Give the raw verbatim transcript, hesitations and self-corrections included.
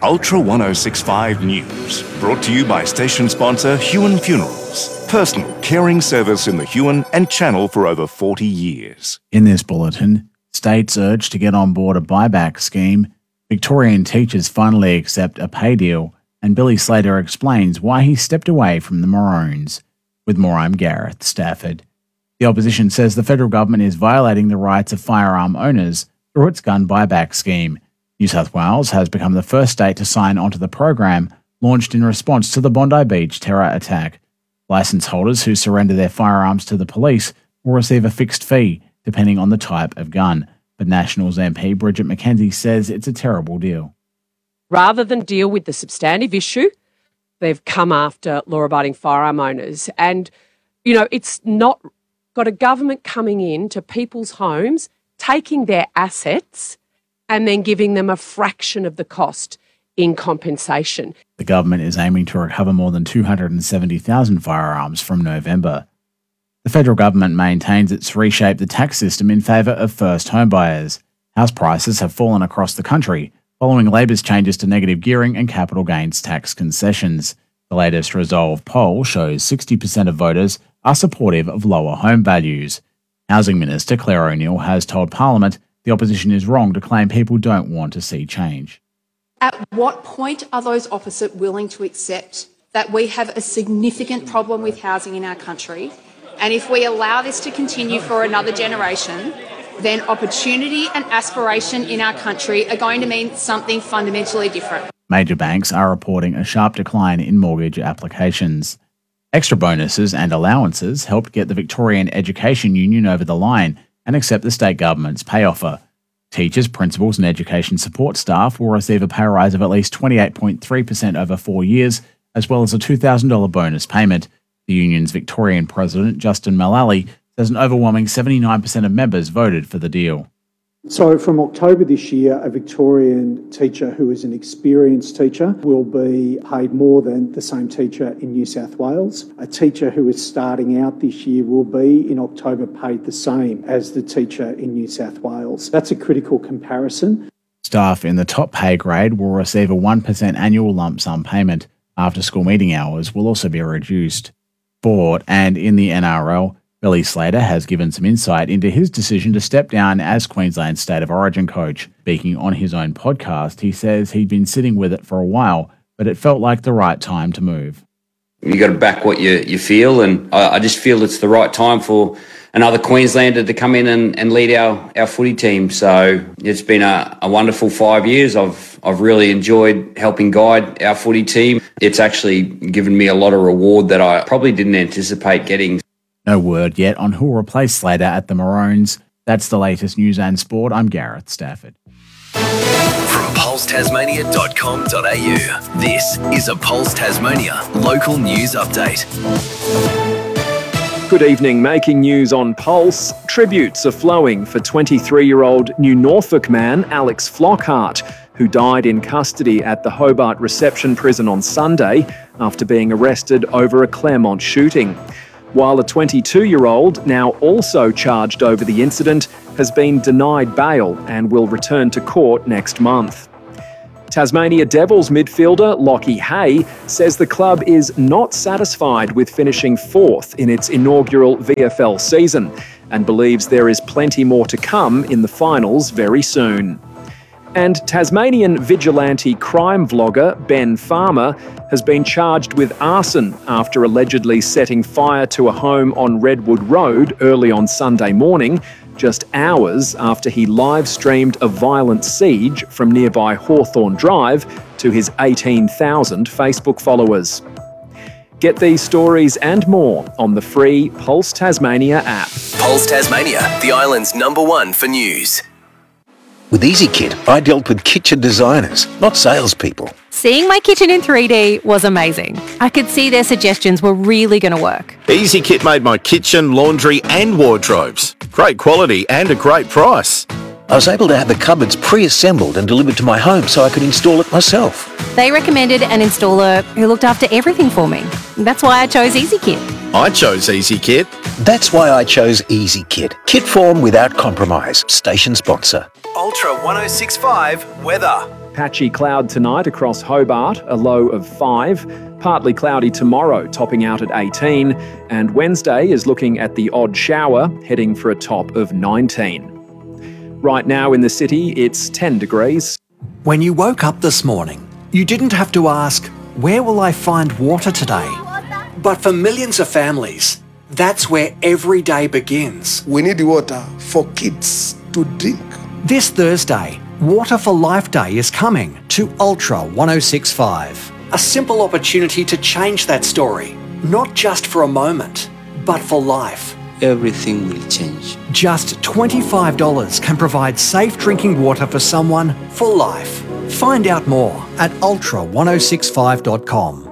Ultra ten sixty-five News, brought to you by station sponsor Huon Funerals, personal caring service in the Huon and Channel for over forty years. In this bulletin, states urge to get on board a buyback scheme, Victorian teachers finally accept a pay deal, and Billy Slater explains why he stepped away from the Maroons. With more, I'm Gareth Stafford. The opposition says the federal government is violating the rights of firearm owners through its gun buyback scheme. New South Wales has become the first state to sign onto the program, launched in response to the Bondi Beach terror attack. Licence holders who surrender their firearms to the police will receive a fixed fee, depending on the type of gun. But Nationals M P Bridget McKenzie says it's a terrible deal. Rather than deal with the substantive issue, they've come after law-abiding firearm owners. And, you know, it's not got a government coming in to people's homes, taking their assets and then giving them a fraction of the cost in compensation. The government is aiming to recover more than two hundred seventy thousand firearms from November. The federal government maintains it's reshaped the tax system in favour of first home buyers. House prices have fallen across the country, following Labor's changes to negative gearing and capital gains tax concessions. The latest Resolve poll shows sixty percent of voters are supportive of lower home values. Housing Minister Claire O'Neil has told Parliament the opposition is wrong to claim people don't want to see change. At what point are those opposite willing to accept that we have a significant problem with housing in our country, and if we allow this to continue for another generation, then opportunity and aspiration in our country are going to mean something fundamentally different? Major banks are reporting a sharp decline in mortgage applications. Extra bonuses and allowances helped get the Victorian Education Union over the line and accept the state government's pay offer. Teachers, principals and education support staff will receive a pay rise of at least twenty-eight point three percent over four years, as well as a two thousand dollars bonus payment. The union's Victorian president, Justin Mullally, says an overwhelming seventy-nine percent of members voted for the deal. So from October this year, a Victorian teacher who is an experienced teacher will be paid more than the same teacher in New South Wales. A teacher who is starting out this year will be in October paid the same as the teacher in New South Wales. That's a critical comparison. Staff in the top pay grade will receive a one percent annual lump sum payment. After school meeting hours will also be reduced. Sport and in the N R L, Billy Slater has given some insight into his decision to step down as Queensland's State of Origin coach. Speaking on his own podcast, he says he'd been sitting with it for a while, but it felt like the right time to move. You got to back what you, you feel, and I, I just feel it's the right time for another Queenslander to come in and, and lead our, our footy team. So it's been a, a wonderful five years. I've I've really enjoyed helping guide our footy team. It's actually given me a lot of reward that I probably didn't anticipate getting. No word yet on who will replace Slater at the Maroons. That's the latest news and sport. I'm Gareth Stafford. From pulse tasmania dot com dot a u, this is a Pulse Tasmania local news update. Good evening. Making news on Pulse. Tributes are flowing for twenty-three-year-old New Norfolk man Alex Flockhart, who died in custody at the Hobart Reception Prison on Sunday after being arrested over a Claremont shooting. While a twenty-two-year-old, now also charged over the incident, has been denied bail and will return to court next month. Tasmania Devils midfielder Lockie Hay says the club is not satisfied with finishing fourth in its inaugural V F L season and believes there is plenty more to come in the finals very soon. And Tasmanian vigilante crime vlogger Ben Farmer has been charged with arson after allegedly setting fire to a home on Redwood Road early on Sunday morning, just hours after he live-streamed a violent siege from nearby Hawthorne Drive to his eighteen thousand Facebook followers. Get these stories and more on the free Pulse Tasmania app. Pulse Tasmania, the island's number one for news. With EasyKit, I dealt with kitchen designers, not salespeople. Seeing my kitchen in three D was amazing. I could see their suggestions were really going to work. EasyKit made my kitchen, laundry and wardrobes. Great quality and a great price. I was able to have the cupboards pre-assembled and delivered to my home so I could install it myself. They recommended an installer who looked after everything for me. That's why I chose EasyKit. I chose EasyKit. That's why I chose EasyKit. Kit form without compromise. Station sponsor. Ultra ten sixty-five weather. Patchy cloud tonight across Hobart, a low of five. Partly cloudy tomorrow, topping out at eighteen. And Wednesday is looking at the odd shower, heading for a top of nineteen. Right now in the city, it's ten degrees. When you woke up this morning, you didn't have to ask, where will I find water today? But for millions of families, that's where every day begins. We need water for kids to drink. This Thursday, Water for Life Day is coming to Ultra one oh six point five. A simple opportunity to change that story, not just for a moment, but for life. Everything will change. Just twenty-five dollars can provide safe drinking water for someone for life. Find out more at ultra ten sixty-five dot com.